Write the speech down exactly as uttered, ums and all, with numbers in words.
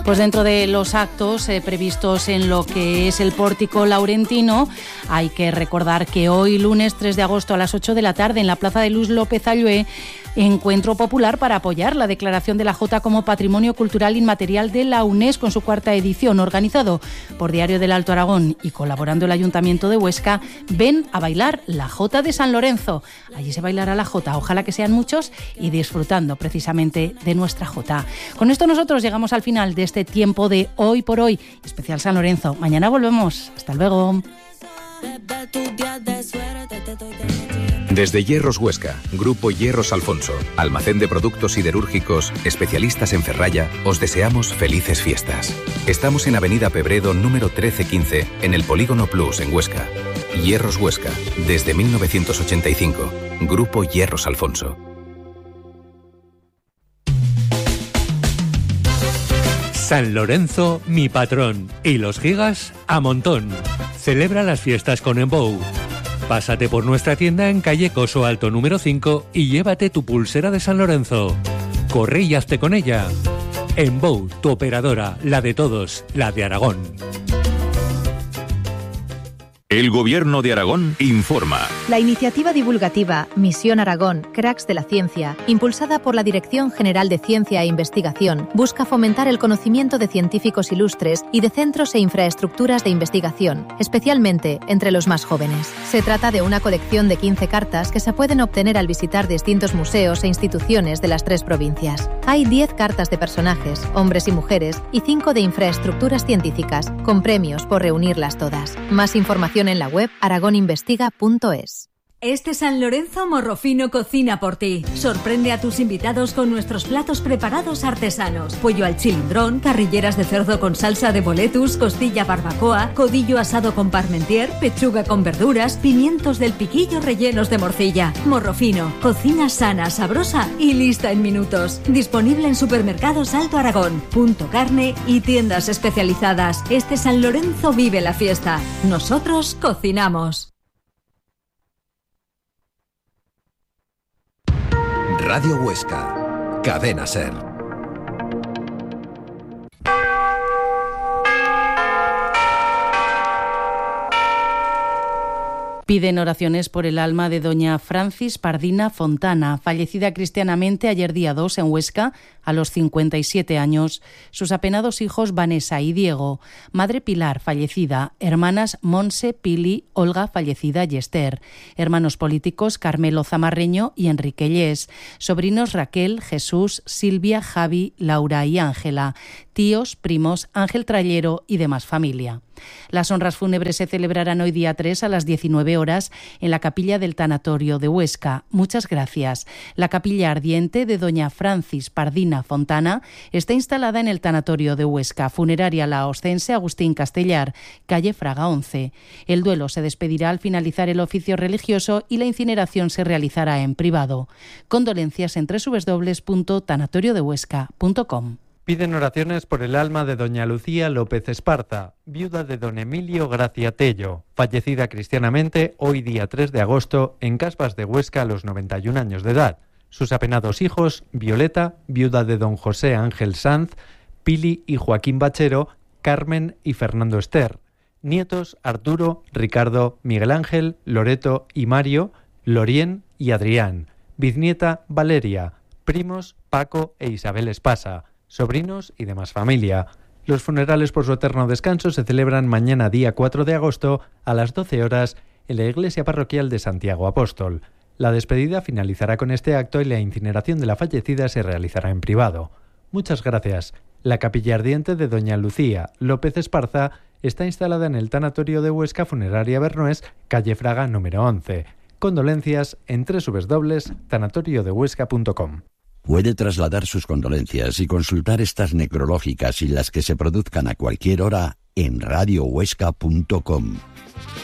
Pues dentro de los actos eh, previstos en lo que es el Pórtico Laurentino, hay que recordar que hoy, lunes tres de agosto a las ocho de la tarde, en la Plaza de Luz López Allué, encuentro popular para apoyar la declaración de la Jota como Patrimonio Cultural Inmaterial de la UNESCO en su cuarta edición, organizado por Diario del Alto Aragón y colaborando el Ayuntamiento de Huesca. Ven a bailar la Jota de San Lorenzo. Allí se bailará la Jota, ojalá que sean muchos, y disfrutando precisamente de nuestra Jota. Con esto nosotros llegamos al final de este tiempo de Hoy por Hoy, especial San Lorenzo. Mañana volvemos. Hasta luego. Desde Hierros Huesca, Grupo Hierros Alfonso, almacén de productos siderúrgicos, especialistas en ferralla, os deseamos felices fiestas. Estamos en Avenida Pebredo número trece quince, en el Polígono Plus, en Huesca. Hierros Huesca, desde mil novecientos ochenta y cinco. Grupo Hierros Alfonso. San Lorenzo, mi patrón, y los gigas a montón. Celebra las fiestas con Embou. Pásate por nuestra tienda en calle Coso Alto número cinco y llévate tu pulsera de San Lorenzo. Corre y hazte con ella. Embou, tu operadora, la de todos, la de Aragón. El Gobierno de Aragón informa. La iniciativa divulgativa Misión Aragón, Cracks de la Ciencia, impulsada por la Dirección General de Ciencia e Investigación, busca fomentar el conocimiento de científicos ilustres y de centros e infraestructuras de investigación, especialmente entre los más jóvenes. Se trata de una colección de quince cartas que se pueden obtener al visitar distintos museos e instituciones de las tres provincias. Hay diez cartas de personajes, hombres y mujeres, y cinco de infraestructuras científicas, con premios por reunirlas todas. Más información en la web aragoninvestiga punto es. Este San Lorenzo Morrofino cocina por ti. Sorprende a tus invitados con nuestros platos preparados artesanos. Pollo al chilindrón, carrilleras de cerdo con salsa de boletus, costilla barbacoa, codillo asado con parmentier, pechuga con verduras, pimientos del piquillo rellenos de morcilla. Morrofino, cocina sana, sabrosa y lista en minutos. Disponible en supermercados Alto Aragón, Punto Carne y tiendas especializadas. Este San Lorenzo vive la fiesta. Nosotros cocinamos. Radio Huesca, Cadena Ser. Piden oraciones por el alma de doña Francis Pardina Fontana, fallecida cristianamente ayer día dos en Huesca a los cincuenta y siete años. Sus apenados hijos Vanessa y Diego, madre Pilar, fallecida, hermanas Monse, Pili, Olga, fallecida y Esther, hermanos políticos Carmelo Zamarreño y Enrique Lles, sobrinos Raquel, Jesús, Silvia, Javi, Laura y Ángela, tíos, primos, Ángel Trallero y demás familia. Las honras fúnebres se celebrarán hoy día tres a las diecinueve horas en la capilla del Tanatorio de Huesca. Muchas gracias. La capilla ardiente de doña Francis Pardina Fontana está instalada en el Tanatorio de Huesca, funeraria laoscense Agustín Castellar, calle Fraga once. El duelo se despedirá al finalizar el oficio religioso y la incineración se realizará en privado. Condolencias en doble u doble u doble u punto tanatorio de huesca punto com. Piden oraciones por el alma de doña Lucía López Esparza, viuda de don Emilio Gracia Tello, fallecida cristianamente hoy día tres de agosto en Casbas de Huesca a los noventa y un años de edad. Sus apenados hijos, Violeta, viuda de don José Ángel Sanz, Pili y Joaquín Bachero, Carmen y Fernando Ester. Nietos, Arturo, Ricardo, Miguel Ángel, Loreto y Mario, Lorien y Adrián. Biznieta, Valeria. Primos, Paco e Isabel Espasa. Sobrinos y demás familia. Los funerales por su eterno descanso se celebran mañana día cuatro de agosto a las doce horas en la iglesia parroquial de Santiago Apóstol. La despedida finalizará con este acto y la incineración de la fallecida se realizará en privado. Muchas gracias. La capilla ardiente de doña Lucía López Esparza está instalada en el Tanatorio de Huesca Funeraria Bernués, calle Fraga número once. Condolencias en doble u doble u doble u punto tanatorio de huesca punto com. Puede trasladar sus condolencias y consultar estas necrológicas y las que se produzcan a cualquier hora en radio huesca punto com.